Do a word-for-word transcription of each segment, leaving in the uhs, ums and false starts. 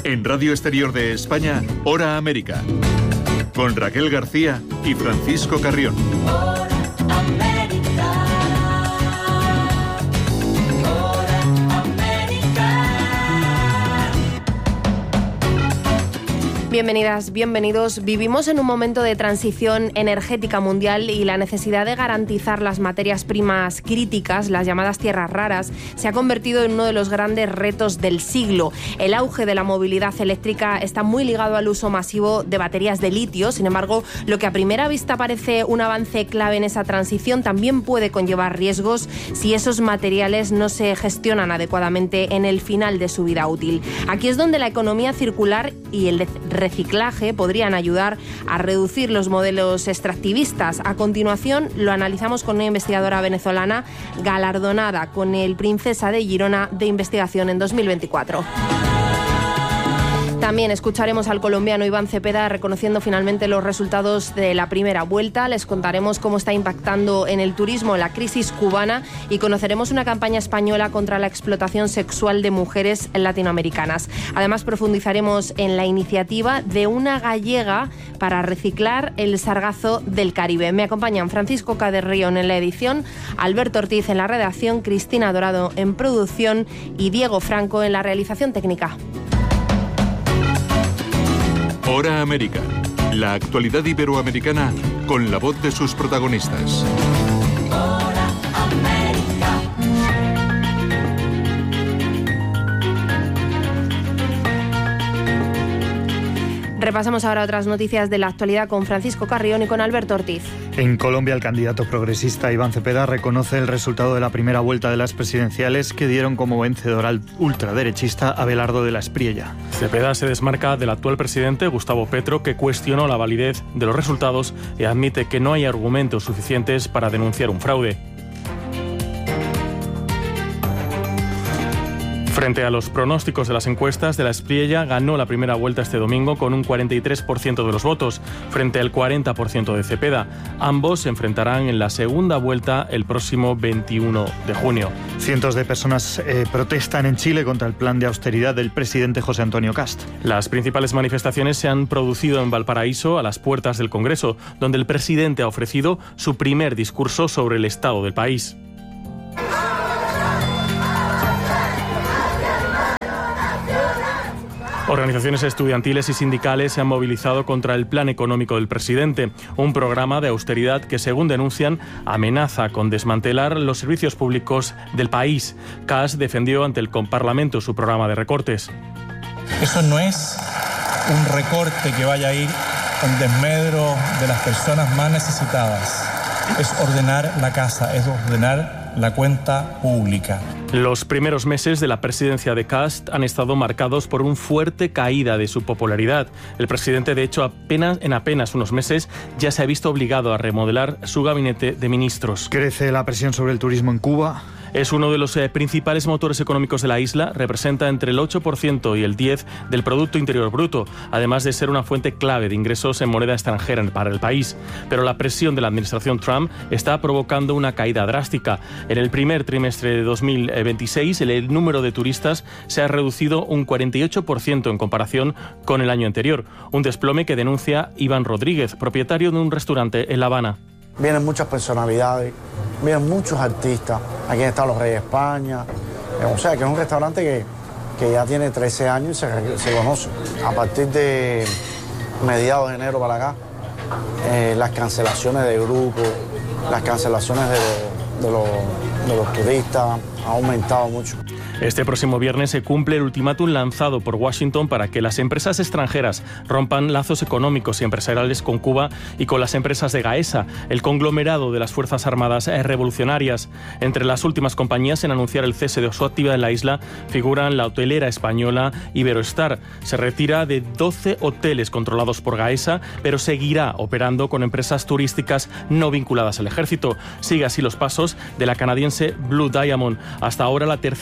En Radio Exterior de España, Hora América, con Raquel García y Francisco Carrión. Bienvenidas, bienvenidos. Vivimos en un momento de transición energética mundial y la necesidad de garantizar las materias primas críticas, las llamadas tierras raras, se ha convertido en uno de los grandes retos del siglo. El auge de la movilidad eléctrica está muy ligado al uso masivo de baterías de litio. Sin embargo, lo que a primera vista parece un avance clave en esa transición también puede conllevar riesgos si esos materiales no se gestionan adecuadamente en el final de su vida útil. Aquí es donde la economía circular y el reciclaje podrían ayudar a reducir los modelos extractivistas. A continuación lo analizamos con una investigadora venezolana galardonada con el Princesa de Girona de Investigación en dos mil veinticuatro. También escucharemos al colombiano Iván Cepeda reconociendo finalmente los resultados de la primera vuelta. Les contaremos cómo está impactando en el turismo la crisis cubana y conoceremos una campaña española contra la explotación sexual de mujeres latinoamericanas. Además, profundizaremos en la iniciativa de una gallega para reciclar el sargazo del Caribe. Me acompañan Francisco Caderrión en la edición, Alberto Ortiz en la redacción, Cristina Dorado en producción y Diego Franco en la realización técnica. Hora América, la actualidad iberoamericana con la voz de sus protagonistas. Hora América. Repasamos ahora otras noticias de la actualidad con Francisco Carrión y con Alberto Ortiz. En Colombia, el candidato progresista Iván Cepeda reconoce el resultado de la primera vuelta de las presidenciales que dieron como vencedor al ultraderechista Abelardo de la Espriella. Cepeda se desmarca del actual presidente Gustavo Petro, que cuestionó la validez de los resultados y admite que no hay argumentos suficientes para denunciar un fraude. Frente a los pronósticos de las encuestas, de la Espriella ganó la primera vuelta este domingo con un cuarenta y tres por ciento de los votos, frente al cuarenta por ciento de Cepeda. Ambos se enfrentarán en la segunda vuelta el próximo veintiuno de junio. Cientos de personas eh, protestan en Chile contra el plan de austeridad del presidente José Antonio Kast. Las principales manifestaciones se han producido en Valparaíso, a las puertas del Congreso, donde el presidente ha ofrecido su primer discurso sobre el estado del país. Organizaciones estudiantiles y sindicales se han movilizado contra el plan económico del presidente, un programa de austeridad que, según denuncian, amenaza con desmantelar los servicios públicos del país. Kast defendió ante el Parlamento su programa de recortes. Eso no es un recorte que vaya a ir en desmedro de las personas más necesitadas. Es ordenar la casa, es ordenar la cuenta pública. Los primeros meses de la presidencia de Kast han estado marcados por una fuerte caída de su popularidad. El presidente, de hecho, apenas, en apenas unos meses ya se ha visto obligado a remodelar su gabinete de ministros. ¿Crece la presión sobre el turismo en Cuba? Es uno de los eh, principales motores económicos de la isla, representa entre el ocho por ciento y el diez por ciento del Producto Interior Bruto, además de ser una fuente clave de ingresos en moneda extranjera para el país. Pero la presión de la administración Trump está provocando una caída drástica. En el primer trimestre de dos mil veintiséis, el número de turistas se ha reducido un cuarenta y ocho por ciento en comparación con el año anterior, un desplome que denuncia Iván Rodríguez, propietario de un restaurante en La Habana. Vienen muchas personalidades, vienen muchos artistas. Aquí están los Reyes de España. O sea, que es un restaurante que, que ya tiene trece años y se, se conoce. A partir de mediados de enero para acá, eh, las cancelaciones de grupos, las cancelaciones de, de, los, de los turistas han aumentado mucho. Este próximo viernes se cumple el ultimátum lanzado por Washington para que las empresas extranjeras rompan lazos económicos y empresariales con Cuba y con las empresas de Gaesa, el conglomerado de las Fuerzas Armadas Revolucionarias. Entre las últimas compañías en anunciar el cese de su actividad en la isla figuran la hotelera española Iberostar. Se retira de doce hoteles controlados por Gaesa, pero seguirá operando con empresas turísticas no vinculadas al ejército. Sigue así los pasos de la canadiense Blue Diamond, hasta ahora la tercera mayor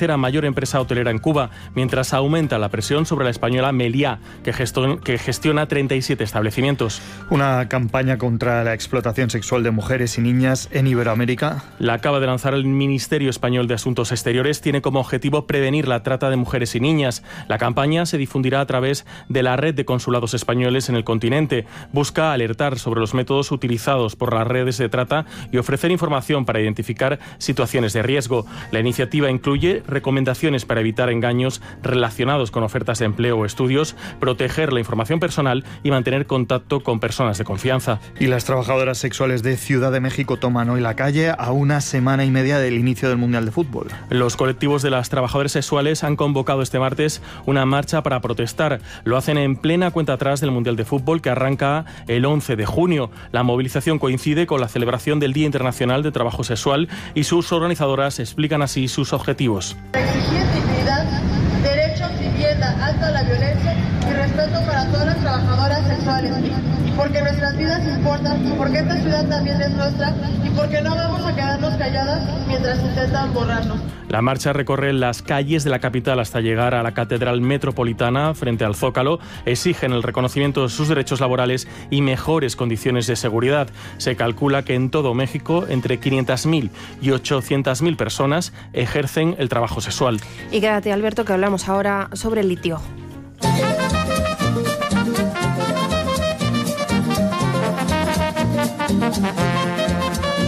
empresa hotelera en Cuba, mientras aumenta la presión sobre la española Meliá, que, gesto- que gestiona treinta y siete establecimientos. Una campaña contra la explotación sexual de mujeres y niñas en Iberoamérica. La acaba de lanzar el Ministerio Español de Asuntos Exteriores. Tiene como objetivo prevenir la trata de mujeres y niñas. La campaña se difundirá a través de la red de consulados españoles en el continente. Busca alertar sobre los métodos utilizados por las redes de trata y ofrecer información para identificar situaciones de riesgo. La iniciativa incluye recomendaciones para evitar engaños relacionados con ofertas de empleo o estudios, proteger la información personal y mantener contacto con personas de confianza. Y las trabajadoras sexuales de Ciudad de México toman hoy la calle a una semana y media del inicio del Mundial de Fútbol. Los colectivos de las trabajadoras sexuales han convocado este martes una marcha para protestar. Lo hacen en plena cuenta atrás del Mundial de Fútbol, que arranca el once de junio. La movilización coincide con la celebración del Día Internacional de Trabajo Sexual y sus organizadoras explican así sus objetivos. Exigir dignidad, derechos, vivienda, alto a la violencia y respeto para todas las trabajadoras sexuales. Porque nuestras vidas importan, porque esta ciudad también es nuestra y porque no vamos a quedarnos calladas mientras intentan borrarnos. La marcha recorre las calles de la capital hasta llegar a la Catedral Metropolitana frente al Zócalo. Exigen el reconocimiento de sus derechos laborales y mejores condiciones de seguridad. Se calcula que en todo México entre quinientas mil y ochocientas mil personas ejercen el trabajo sexual. Y quédate, Alberto, que hablamos ahora sobre el litio.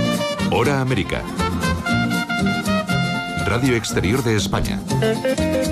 Hora América. Radio Exterior de España.